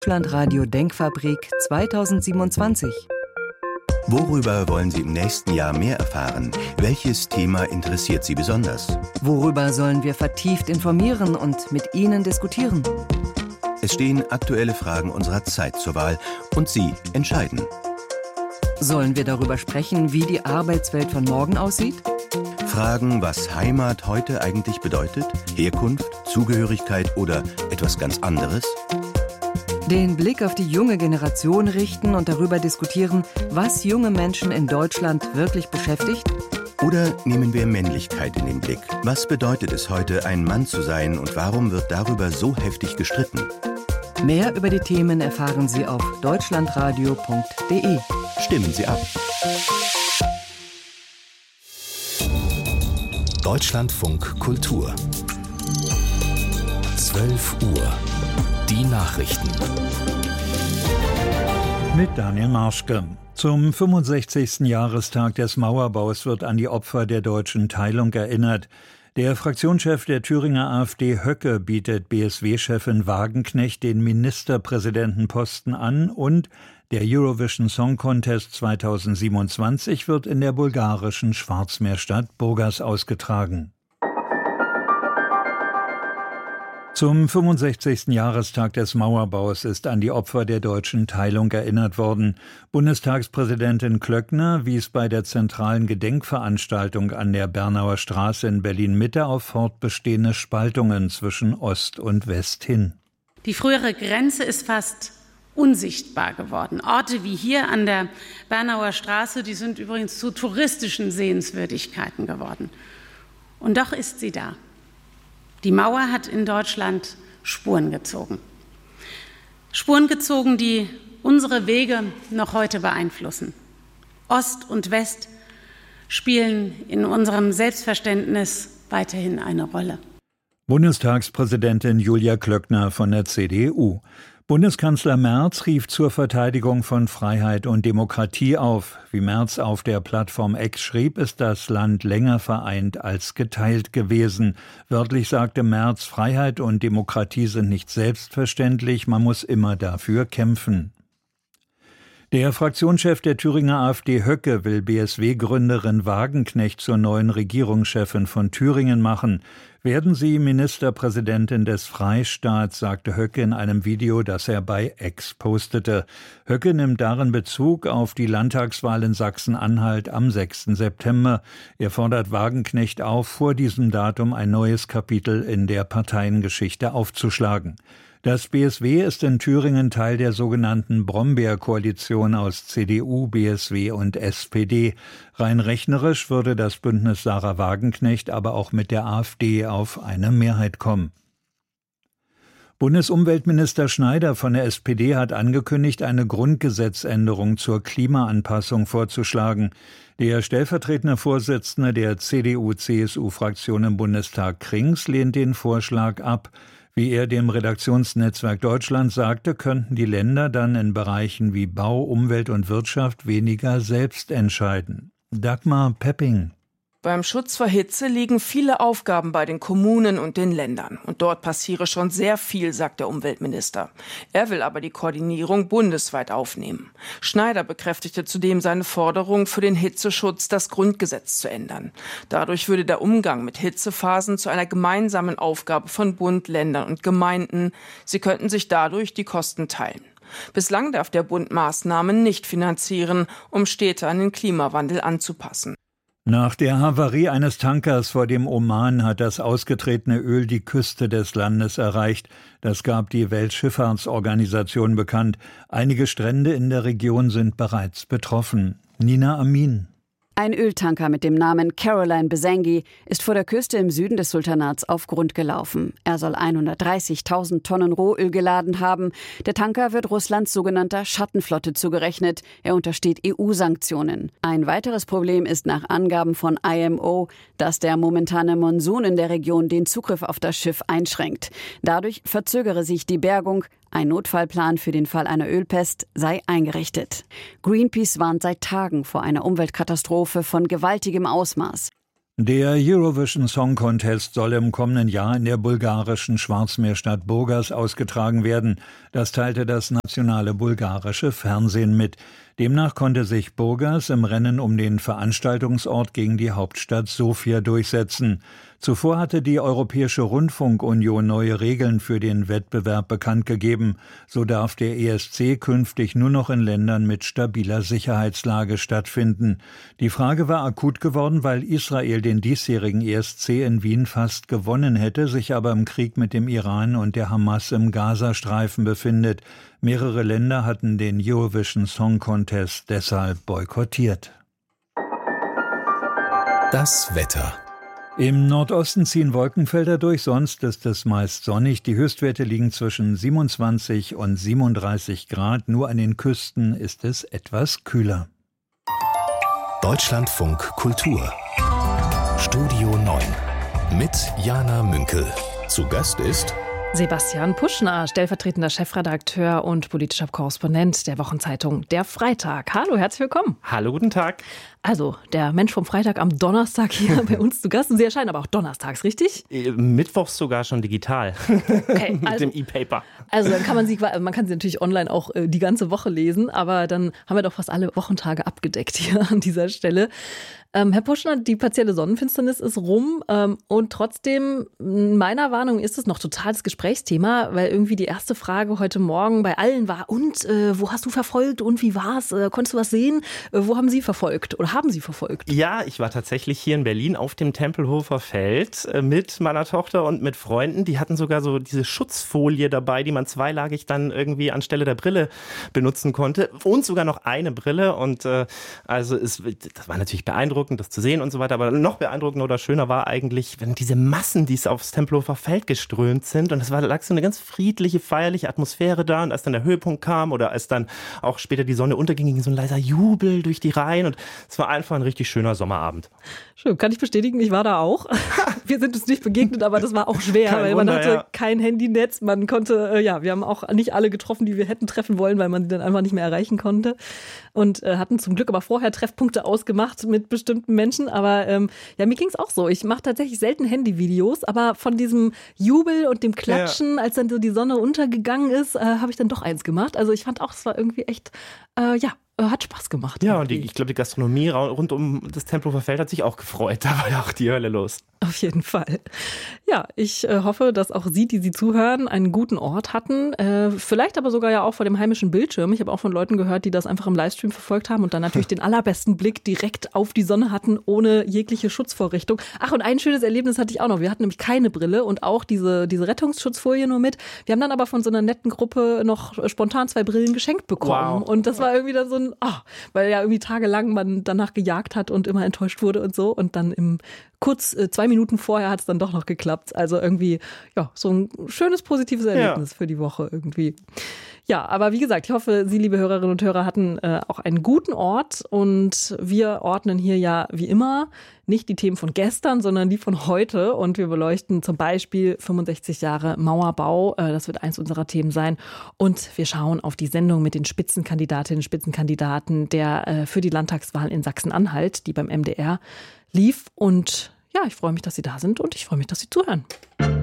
Deutschlandradio Denkfabrik 2027. Worüber wollen Sie im nächsten Jahr mehr erfahren? Welches Thema interessiert Sie besonders? Worüber sollen wir vertieft informieren und mit Ihnen diskutieren? Es stehen aktuelle Fragen unserer Zeit zur Wahl und Sie entscheiden. Sollen wir darüber sprechen, wie die Arbeitswelt von morgen aussieht? Fragen, was Heimat heute eigentlich bedeutet? Herkunft, Zugehörigkeit oder etwas ganz anderes? Den Blick auf die junge Generation richten und darüber diskutieren, was junge Menschen in Deutschland wirklich beschäftigt? Oder nehmen wir Männlichkeit in den Blick? Was bedeutet es heute, ein Mann zu sein und warum wird darüber so heftig gestritten? Mehr über die Themen erfahren Sie auf deutschlandradio.de. Stimmen Sie ab. Deutschlandfunk Kultur 12 Uhr. Die Nachrichten. Mit Daniel Marschke. Zum 65. Jahrestag des Mauerbaus wird an die Opfer der deutschen Teilung erinnert. Der Fraktionschef der Thüringer AfD Höcke bietet BSW-Chefin Wagenknecht den Ministerpräsidentenposten an und der Eurovision Song Contest 2027 wird in der bulgarischen Schwarzmeerstadt Burgas ausgetragen. Zum 65. Jahrestag des Mauerbaus ist an die Opfer der deutschen Teilung erinnert worden. Bundestagspräsidentin Klöckner wies bei der zentralen Gedenkveranstaltung an der Bernauer Straße in Berlin-Mitte auf fortbestehende Spaltungen zwischen Ost und West hin. Die frühere Grenze ist fast unsichtbar geworden. Orte wie hier an der Bernauer Straße, die sind übrigens zu touristischen Sehenswürdigkeiten geworden. Und doch ist sie da. Die Mauer hat in Deutschland Spuren gezogen. Spuren gezogen, die unsere Wege noch heute beeinflussen. Ost und West spielen in unserem Selbstverständnis weiterhin eine Rolle. Bundestagspräsidentin Julia Klöckner von der CDU. Bundeskanzler Merz rief zur Verteidigung von Freiheit und Demokratie auf. Wie Merz auf der Plattform X schrieb, ist das Land länger vereint als geteilt gewesen. Wörtlich sagte Merz, Freiheit und Demokratie sind nicht selbstverständlich, man muss immer dafür kämpfen. Der Fraktionschef der Thüringer AfD Höcke will BSW-Gründerin Wagenknecht zur neuen Regierungschefin von Thüringen machen. Werden Sie Ministerpräsidentin des Freistaats, sagte Höcke in einem Video, das er bei X postete. Höcke nimmt darin Bezug auf die Landtagswahl in Sachsen-Anhalt am 6. September. Er fordert Wagenknecht auf, vor diesem Datum ein neues Kapitel in der Parteiengeschichte aufzuschlagen. Das BSW ist in Thüringen Teil der sogenannten Brombeer-Koalition aus CDU, BSW und SPD. Rein rechnerisch würde das Bündnis Sarah Wagenknecht aber auch mit der AfD auf eine Mehrheit kommen. Bundesumweltminister Schneider von der SPD hat angekündigt, eine Grundgesetzänderung zur Klimaanpassung vorzuschlagen. Der stellvertretende Vorsitzende der CDU-CSU-Fraktion im Bundestag Krings lehnt den Vorschlag ab. Wie er dem Redaktionsnetzwerk Deutschland sagte, könnten die Länder dann in Bereichen wie Bau, Umwelt und Wirtschaft weniger selbst entscheiden. Dagmar Pepping. Beim Schutz vor Hitze liegen viele Aufgaben bei den Kommunen und den Ländern. Und dort passiere schon sehr viel, sagt der Umweltminister. Er will aber die Koordinierung bundesweit aufnehmen. Schneider bekräftigte zudem seine Forderung, für den Hitzeschutz das Grundgesetz zu ändern. Dadurch würde der Umgang mit Hitzephasen zu einer gemeinsamen Aufgabe von Bund, Ländern und Gemeinden. Sie könnten sich dadurch die Kosten teilen. Bislang darf der Bund Maßnahmen nicht finanzieren, um Städte an den Klimawandel anzupassen. Nach der Havarie eines Tankers vor dem Oman hat das ausgetretene Öl die Küste des Landes erreicht. Das gab die Weltschifffahrtsorganisation bekannt. Einige Strände in der Region sind bereits betroffen. Nina Amin. Ein Öltanker mit dem Namen Caroline Besengi ist vor der Küste im Süden des Sultanats auf Grund gelaufen. Er soll 130.000 Tonnen Rohöl geladen haben. Der Tanker wird Russlands sogenannter Schattenflotte zugerechnet. Er untersteht EU-Sanktionen. Ein weiteres Problem ist nach Angaben von IMO, dass der momentane Monsun in der Region den Zugriff auf das Schiff einschränkt. Dadurch verzögere sich die Bergung. Ein Notfallplan für den Fall einer Ölpest sei eingerichtet. Greenpeace warnt seit Tagen vor einer Umweltkatastrophe von gewaltigem Ausmaß. Der Eurovision Song Contest soll im kommenden Jahr in der bulgarischen Schwarzmeerstadt Burgas ausgetragen werden. Das teilte das nationale bulgarische Fernsehen mit. Demnach konnte sich Burgas im Rennen um den Veranstaltungsort gegen die Hauptstadt Sofia durchsetzen. Zuvor hatte die Europäische Rundfunkunion neue Regeln für den Wettbewerb bekannt gegeben. So darf der ESC künftig nur noch in Ländern mit stabiler Sicherheitslage stattfinden. Die Frage war akut geworden, weil Israel den diesjährigen ESC in Wien fast gewonnen hätte, sich aber im Krieg mit dem Iran und der Hamas im Gazastreifen befindet. Mehrere Länder hatten den Eurovision Song Contest deshalb boykottiert. Das Wetter. Im Nordosten ziehen Wolkenfelder durch, sonst ist es meist sonnig. Die Höchstwerte liegen zwischen 27 und 37 Grad. Nur an den Küsten ist es etwas kühler. Deutschlandfunk Kultur. Studio 9 mit Jana Münkel. Zu Gast ist Sebastian Puschner, stellvertretender Chefredakteur und politischer Korrespondent der Wochenzeitung Der Freitag. Hallo, herzlich willkommen. Hallo, guten Tag. Also, der Mensch vom Freitag am Donnerstag hier bei uns zu Gast. Und Sie erscheinen aber auch donnerstags, richtig? Mittwochs sogar schon digital. Okay, mit dem E-Paper. Also dann kann man sie natürlich online auch die ganze Woche lesen, aber dann haben wir doch fast alle Wochentage abgedeckt hier an dieser Stelle. Herr Puschner, die partielle Sonnenfinsternis ist rum und trotzdem, in meiner Warnung ist es noch totales Gesprächsthema, weil irgendwie die erste Frage heute Morgen bei allen war, und wo hast du verfolgt und wie war's? Konntest du was sehen? Wo haben Sie verfolgt oder haben Sie verfolgt? Ja, ich war tatsächlich hier in Berlin auf dem Tempelhofer Feld mit meiner Tochter und mit Freunden. Die hatten sogar so diese Schutzfolie dabei, die man zweilagig dann irgendwie anstelle der Brille benutzen konnte und sogar noch eine Brille und das war natürlich beeindruckend, das zu sehen und so weiter, aber noch beeindruckender oder schöner war eigentlich, wenn diese Massen, die aufs Tempelhofer Feld geströmt sind und da lag so eine ganz friedliche, feierliche Atmosphäre da und als dann der Höhepunkt kam oder als dann auch später die Sonne unterging, ging so ein leiser Jubel durch die Reihen und es war einfach ein richtig schöner Sommerabend. Schön, kann ich bestätigen, ich war da auch. Wir sind uns nicht begegnet, aber das war auch schwer, weil man hatte kein Handynetz, man konnte, wir haben auch nicht alle getroffen, die wir hätten treffen wollen, weil man sie dann einfach nicht mehr erreichen konnte und hatten zum Glück aber vorher Treffpunkte ausgemacht mit bestimmten Menschen, aber mir ging es auch so. Ich mache tatsächlich selten Handyvideos, aber von diesem Jubel und dem Klatschen, als dann so die Sonne untergegangen ist, habe ich dann doch eins gemacht. Also ich fand auch, es war irgendwie echt, hat Spaß gemacht. Ja, und ich glaube, die Gastronomie rund um das Tempelhofer Feld hat sich auch gefreut. Da war ja auch die Hölle los. Auf jeden Fall. Ja, ich hoffe, dass auch Sie, die Sie zuhören, einen guten Ort hatten. Vielleicht aber sogar ja auch vor dem heimischen Bildschirm. Ich habe auch von Leuten gehört, die das einfach im Livestream verfolgt haben und dann natürlich den allerbesten Blick direkt auf die Sonne hatten, ohne jegliche Schutzvorrichtung. Ach, und ein schönes Erlebnis hatte ich auch noch. Wir hatten nämlich keine Brille und auch diese Rettungsschutzfolie nur mit. Wir haben dann aber von so einer netten Gruppe noch spontan 2 Brillen geschenkt bekommen. Wow. Und das war irgendwie dann so ein, weil ja irgendwie tagelang man danach gejagt hat und immer enttäuscht wurde und so. Und dann kurz 2 Minuten vorher hat es dann doch noch geklappt. Also irgendwie, so ein schönes, positives Erlebnis für die Woche irgendwie. Ja, aber wie gesagt, ich hoffe, Sie, liebe Hörerinnen und Hörer, hatten auch einen guten Ort und wir ordnen hier ja wie immer nicht die Themen von gestern, sondern die von heute und wir beleuchten zum Beispiel 65 Jahre Mauerbau, das wird eins unserer Themen sein und wir schauen auf die Sendung mit den Spitzenkandidatinnen und Spitzenkandidaten der für die Landtagswahl in Sachsen-Anhalt, die beim MDR lief und ja, ich freue mich, dass Sie da sind und ich freue mich, dass Sie zuhören.